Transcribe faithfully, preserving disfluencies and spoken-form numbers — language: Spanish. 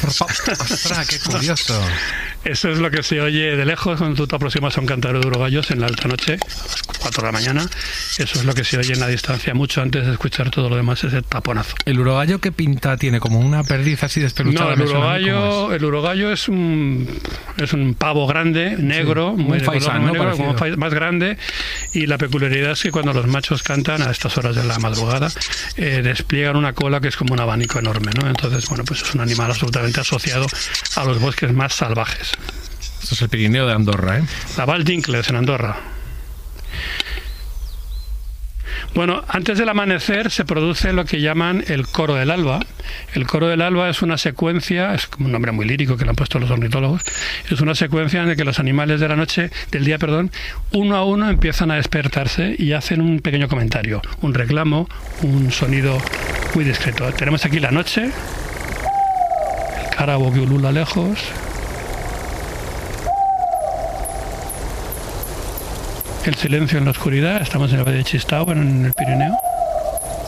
¡Ostras, qué curioso! Eso es lo que se oye de lejos cuando tú te aproximas a un cantadero de urogallos en la alta noche, a las cuatro de la mañana. Eso es lo que se oye en la distancia, mucho antes de escuchar todo lo demás, ese taponazo. ¿El urogallo qué pinta tiene? ¿Como una perdiz así despeluchada? No, el urogallo, el urogallo es un es un pavo grande, negro, sí, muy un faisán, muy ¿no? negro, como Parecido. más grande, y la peculiaridad es que cuando los machos cantan a estas horas de la madrugada, eh, despliegan una cola que es como un abanico enorme, ¿no? Entonces, bueno, pues es un animal absolutamente asociado a los bosques más salvajes. Esto es el Pirineo de Andorra, ¿eh? La Val d'Incles, en Andorra. Bueno, antes del amanecer se produce lo que llaman el coro del alba. El coro del alba es una secuencia, es como un nombre muy lírico que le han puesto los ornitólogos, es una secuencia en la que los animales de la noche, del día, perdón, uno a uno empiezan a despertarse y hacen un pequeño comentario, un reclamo, un sonido muy discreto. Tenemos aquí la noche, el carabo que ulula lejos, el silencio en la oscuridad. Estamos en el Valle de Chistau, en el Pirineo.